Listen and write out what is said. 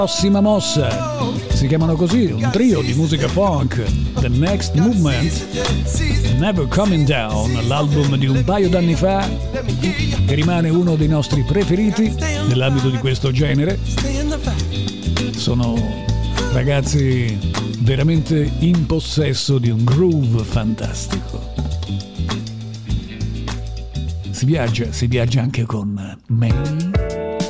Prossima mossa, si chiamano così, un trio di musica punk, The Next Movement, Never Coming Down, l'album di un paio d'anni fa, che rimane uno dei nostri preferiti nell'ambito di questo genere. Sono ragazzi veramente in possesso di un groove fantastico. Si viaggia anche con me.